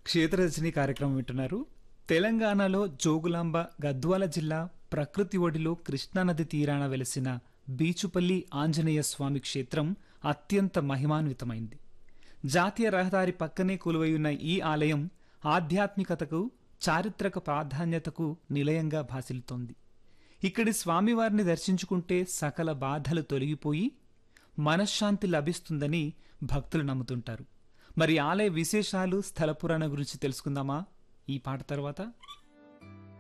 క్షేత్రదర్శిని కార్యక్రమం వింటున్నారు. తెలంగాణలో జోగులాంబ గద్వాల జిల్లా ప్రకృతి ఒడిలో కృష్ణానది తీరాన వెలిసిన బీచుపల్లి ఆంజనేయ స్వామి క్షేత్రం అత్యంత మహిమాన్వితమైంది. జాతీయ రహదారి పక్కనే కొలువైయున్న ఈ ఆలయం ఆధ్యాత్మికతకు, చారిత్రక ప్రాధాన్యతకు నిలయంగా భాసిల్లుతోంది. ఇక్కడి స్వామివారిని దర్శించుకుంటే సకల బాధలు తొలగిపోయి మనశ్శాంతి లభిస్తుందని భక్తులు నమ్ముతుంటారు. మరి ఆలయ విశేషాలు, స్థల పురాణం గురించి తెలుసుకుందామా ఈ పాట తర్వాత?